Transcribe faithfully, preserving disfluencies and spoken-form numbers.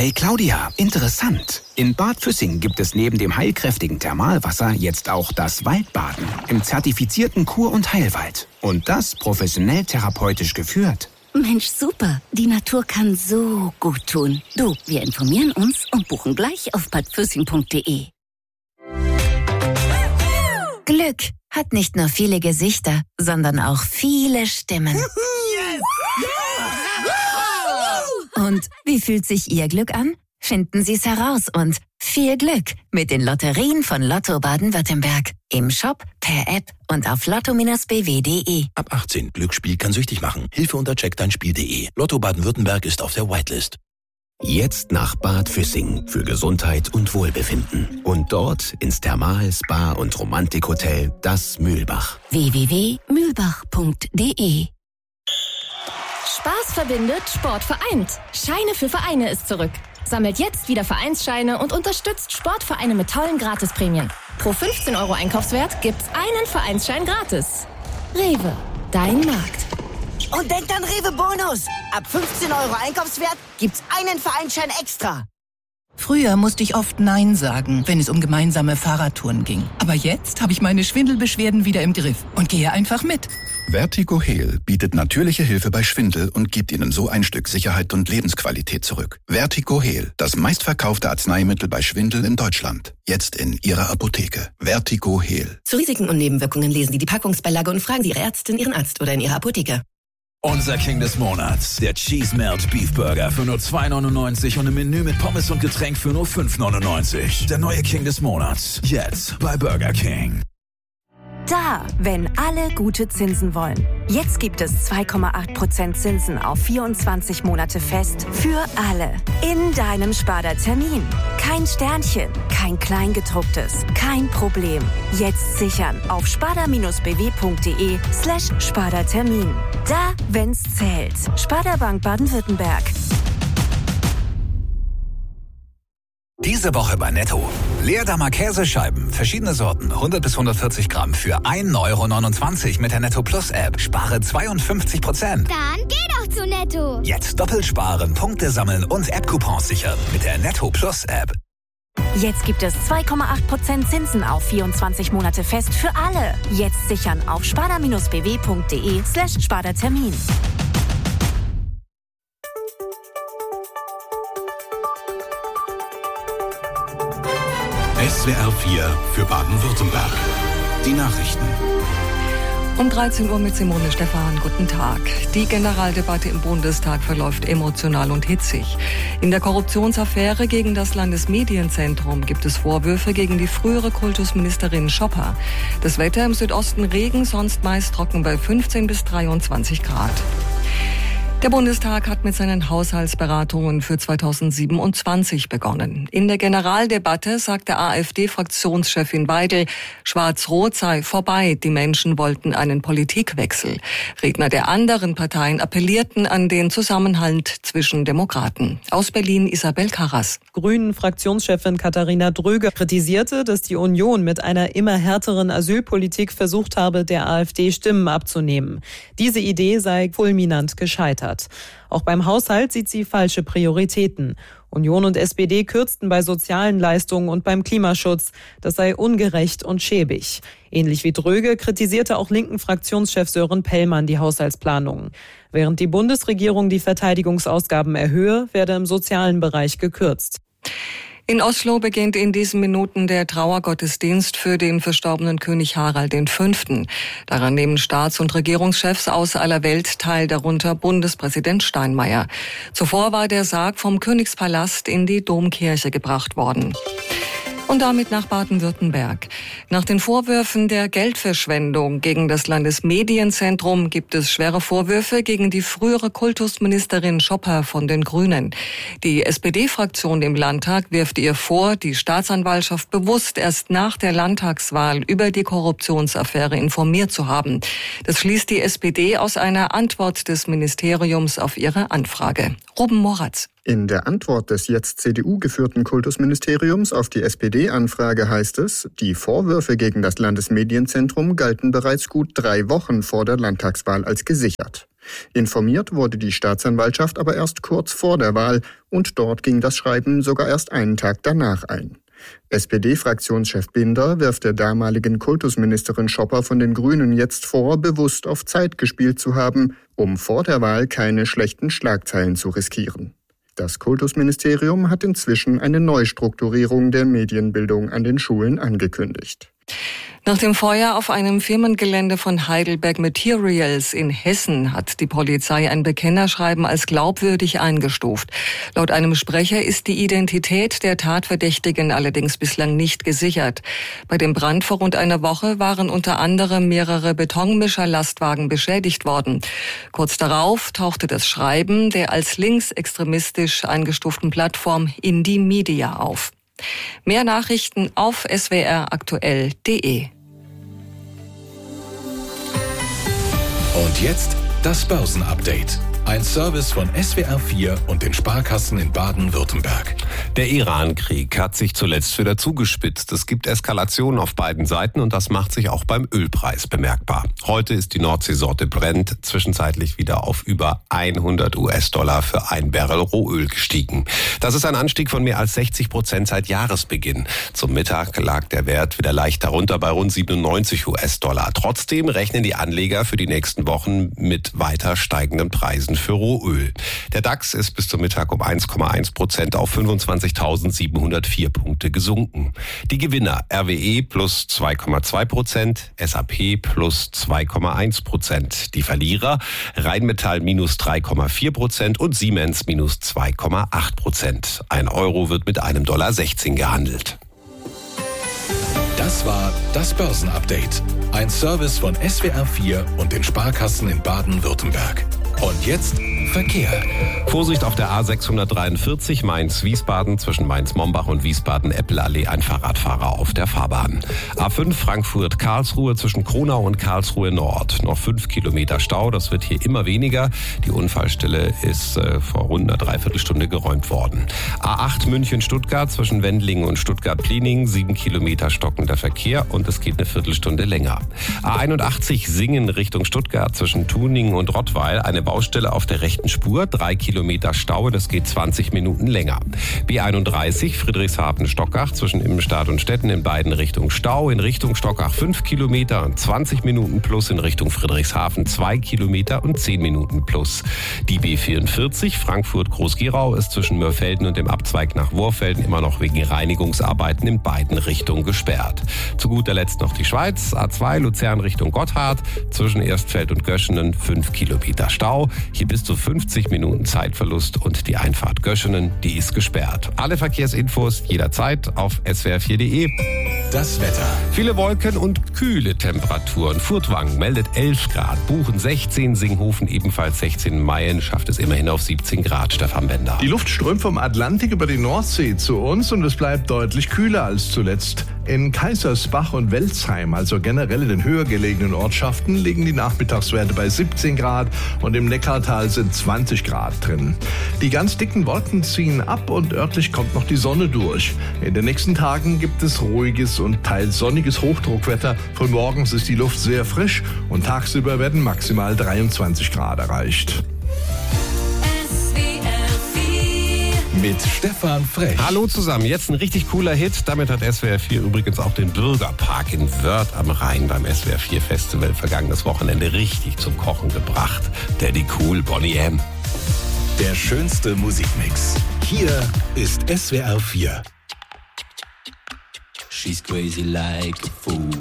Hey Claudia, interessant. In Bad Füssing gibt es neben dem heilkräftigen Thermalwasser jetzt auch das Waldbaden im zertifizierten Kur- und Heilwald. Und das professionell therapeutisch geführt. Mensch, super. Die Natur kann so gut tun. Du, wir informieren uns und buchen gleich auf bad füssing punkt de. Glück hat nicht nur viele Gesichter, sondern auch viele Stimmen. Yes! Und wie fühlt sich Ihr Glück an? Finden Sie es heraus und viel Glück mit den Lotterien von Lotto Baden-Württemberg. Im Shop, per App und auf lotto b w punkt de. Ab achtzehn. Glücksspiel kann süchtig machen. Hilfe unter check dein spiel punkt de. Lotto Baden-Württemberg ist auf der Whitelist. Jetzt nach Bad Füssing für Gesundheit und Wohlbefinden. Und dort ins Thermal-, Spa- und Romantikhotel Das Mühlbach. w w w punkt mühlbach punkt de. Spaß verbindet, Sport vereint. Scheine für Vereine ist zurück. Sammelt jetzt wieder Vereinsscheine und unterstützt Sportvereine mit tollen Gratisprämien. Pro fünfzehn Euro Einkaufswert gibt's einen Vereinsschein gratis. Rewe, dein Markt. Und denkt an Rewe Bonus. Ab fünfzehn Euro Einkaufswert gibt's einen Vereinsschein extra. Früher musste ich oft Nein sagen, wenn es um gemeinsame Fahrradtouren ging. Aber jetzt habe ich meine Schwindelbeschwerden wieder im Griff und gehe einfach mit. Vertigo Heal bietet natürliche Hilfe bei Schwindel und gibt Ihnen so ein Stück Sicherheit und Lebensqualität zurück. Vertigo Heal, das meistverkaufte Arzneimittel bei Schwindel in Deutschland. Jetzt in Ihrer Apotheke. Vertigo Heal. Zu Risiken und Nebenwirkungen lesen Sie die Packungsbeilage und fragen Sie Ihre Ärztin, Ihren Arzt oder in Ihrer Apotheke. Unser King des Monats, der Cheese Melt Beef Burger für nur zwei neunundneunzig und ein Menü mit Pommes und Getränk für nur fünf neunundneunzig. Der neue King des Monats, jetzt bei Burger King. Da, wenn alle gute Zinsen wollen. Jetzt gibt es zwei Komma acht Prozent Zinsen auf vierundzwanzig Monate fest für alle. In deinem Sparda-Termin. Kein Sternchen, kein Kleingedrucktes, kein Problem. Jetzt sichern auf sparda-bw punkt de slash Sparda-Termin. Da, wenn's zählt. Sparda Bank Baden-Württemberg. Diese Woche bei Netto. Leerdammer Käsescheiben, verschiedene Sorten, hundert bis hundertvierzig Gramm für ein Euro neunundzwanzig mit der Netto Plus App. Spare zweiundfünfzig Prozent. Dann geh doch zu Netto. Jetzt doppelt sparen, Punkte sammeln und App-Coupons sichern mit der Netto Plus App. Jetzt gibt es zwei Komma acht Prozent Zinsen auf vierundzwanzig Monate fest für alle. Jetzt sichern auf sparda-bw punkt de slash Sparda-Termin. S W R vier für Baden-Württemberg. Die Nachrichten. Um dreizehn Uhr mit Simone Stephan. Guten Tag. Die Generaldebatte im Bundestag verläuft emotional und hitzig. In der Korruptionsaffäre gegen das Landesmedienzentrum gibt es Vorwürfe gegen die frühere Kultusministerin Schopper. Das Wetter im Südosten Regen, sonst meist trocken bei fünfzehn bis dreiundzwanzig Grad. Der Bundestag hat mit seinen Haushaltsberatungen für zweitausendsiebenundzwanzig begonnen. In der Generaldebatte sagte AfD-Fraktionschefin Weidel, Schwarz-Rot sei vorbei, die Menschen wollten einen Politikwechsel. Redner der anderen Parteien appellierten an den Zusammenhalt zwischen Demokraten. Aus Berlin Isabel Karras. Grünen-Fraktionschefin Katharina Dröger kritisierte, dass die Union mit einer immer härteren Asylpolitik versucht habe, der AfD Stimmen abzunehmen. Diese Idee sei fulminant gescheitert. Auch beim Haushalt sieht sie falsche Prioritäten. Union und S P D kürzten bei sozialen Leistungen und beim Klimaschutz. Das sei ungerecht und schäbig. Ähnlich wie Dröge kritisierte auch linken Fraktionschef Sören Pellmann die Haushaltsplanungen. Während die Bundesregierung die Verteidigungsausgaben erhöhe, werde im sozialen Bereich gekürzt. In Oslo beginnt in diesen Minuten der Trauergottesdienst für den verstorbenen König Harald der Fünfte. Daran nehmen Staats- und Regierungschefs aus aller Welt teil, darunter Bundespräsident Steinmeier. Zuvor war der Sarg vom Königspalast in die Domkirche gebracht worden. Und damit nach Baden-Württemberg. Nach den Vorwürfen der Geldverschwendung gegen das Landesmedienzentrum gibt es schwere Vorwürfe gegen die frühere Kultusministerin Schopper von den Grünen. Die S P D-Fraktion im Landtag wirft ihr vor, die Staatsanwaltschaft bewusst erst nach der Landtagswahl über die Korruptionsaffäre informiert zu haben. Das schließt die S P D aus einer Antwort des Ministeriums auf ihre Anfrage. Ruben Moratz. In der Antwort des jetzt C D U geführten Kultusministeriums auf die S P D-Anfrage heißt es, die Vorwürfe gegen das Landesmedienzentrum galten bereits gut drei Wochen vor der Landtagswahl als gesichert. Informiert wurde die Staatsanwaltschaft aber erst kurz vor der Wahl und dort ging das Schreiben sogar erst einen Tag danach ein. S P D-Fraktionschef Binder wirft der damaligen Kultusministerin Schopper von den Grünen jetzt vor, bewusst auf Zeit gespielt zu haben, um vor der Wahl keine schlechten Schlagzeilen zu riskieren. Das Kultusministerium hat inzwischen eine Neustrukturierung der Medienbildung an den Schulen angekündigt. Nach dem Feuer auf einem Firmengelände von Heidelberg Materials in Hessen hat die Polizei ein Bekennerschreiben als glaubwürdig eingestuft. Laut einem Sprecher ist die Identität der Tatverdächtigen allerdings bislang nicht gesichert. Bei dem Brand vor rund einer Woche waren unter anderem mehrere Betonmischerlastwagen beschädigt worden. Kurz darauf tauchte das Schreiben der als linksextremistisch eingestuften Plattform Indie Media auf. Mehr Nachrichten auf s w r aktuell punkt d e. Und jetzt das Börsenupdate. Ein Service von S W R vier und den Sparkassen in Baden-Württemberg. Der Iran-Krieg hat sich zuletzt wieder zugespitzt. Es gibt Eskalationen auf beiden Seiten und das macht sich auch beim Ölpreis bemerkbar. Heute ist die Nordseesorte Brent zwischenzeitlich wieder auf über hundert US-Dollar für ein Barrel Rohöl gestiegen. Das ist ein Anstieg von mehr als sechzig Prozent seit Jahresbeginn. Zum Mittag lag der Wert wieder leicht darunter bei rund siebenundneunzig US-Dollar. Trotzdem rechnen die Anleger für die nächsten Wochen mit weiter steigenden Preisen für Rohöl. Der DAX ist bis zum Mittag um eins Komma eins Prozent auf fünfundzwanzigtausendsiebenhundertvier Punkte gesunken. Die Gewinner R W E plus zwei Komma zwei Prozent, S A P plus zwei Komma eins Prozent. Die Verlierer Rheinmetall minus drei Komma vier Prozent und Siemens minus zwei Komma acht Prozent. Ein Euro wird mit einem Dollar sechzehn gehandelt. Das war das Börsenupdate. Ein Service von S W R vier und den Sparkassen in Baden-Württemberg. Und jetzt Verkehr. Vorsicht auf der A sechshundertdreiundvierzig Mainz-Wiesbaden zwischen Mainz-Mombach und Wiesbaden-Eppelallee, ein Fahrradfahrer auf der Fahrbahn. A fünf Frankfurt-Karlsruhe zwischen Kronau und Karlsruhe Nord. Noch fünf Kilometer Stau, das wird hier immer weniger. Die Unfallstelle ist äh, vor rund einer Dreiviertelstunde geräumt worden. A acht München-Stuttgart zwischen Wendlingen und Stuttgart-Plieningen, sieben Kilometer stockender Verkehr und es geht eine Viertelstunde länger. A einundachtzig Singen Richtung Stuttgart zwischen Tuningen und Rottweil, eine Baustelle auf der rechten Spur, drei Kilometer Stau, das geht zwanzig Minuten länger. B einunddreißig Friedrichshafen-Stockach zwischen Immenstadt und Stetten in beiden Richtungen Stau, in Richtung Stockach fünf Kilometer und zwanzig Minuten plus, in Richtung Friedrichshafen zwei Kilometer und zehn Minuten plus. Die B vierundvierzig Frankfurt-Groß-Gerau ist zwischen Mörfelden und dem Abzweig nach Worfelden immer noch wegen Reinigungsarbeiten in beiden Richtungen gesperrt. Zu guter Letzt noch die Schweiz, A zwei Luzern Richtung Gotthard, zwischen Erstfeld und Göschenen fünf Kilometer Stau. Hier bis zu fünfzig Minuten Zeitverlust und die Einfahrt Göschenen, die ist gesperrt. Alle Verkehrsinfos jederzeit auf s w r vier punkt d e. Das Wetter. Viele Wolken und kühle Temperaturen. Furtwangen meldet elf Grad, Buchen sechzehn, Singhofen ebenfalls sechzehn, Mayen schafft es immerhin auf siebzehn Grad. Stefan Bender. Die Luft strömt vom Atlantik über die Nordsee zu uns und es bleibt deutlich kühler als zuletzt. In Kaisersbach und Welzheim, also generell in den höher gelegenen Ortschaften, liegen die Nachmittagswerte bei siebzehn Grad und im Neckartal sind zwanzig Grad drin. Die ganz dicken Wolken ziehen ab und örtlich kommt noch die Sonne durch. In den nächsten Tagen gibt es ruhiges und teils sonniges Hochdruckwetter. Von morgens ist die Luft sehr frisch und tagsüber werden maximal dreiundzwanzig Grad erreicht. Mit Stefan Frech. Hallo zusammen, jetzt ein richtig cooler Hit. Damit hat S W R vier übrigens auch den Bürgerpark in Wörth am Rhein beim S W R vier Festival vergangenes Wochenende richtig zum Kochen gebracht. Daddy Cool, Bonnie M. Der schönste Musikmix. Hier ist S W R vier. She's crazy like a fool.